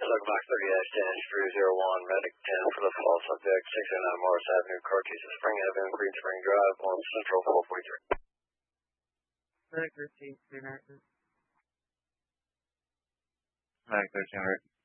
Max 30-10-01, medic 10 for the fall subject, 609 Morris Avenue, Cartesian Spring Avenue, Green Spring Drive, on Central 443. Medic 13, 300. Medic 1300.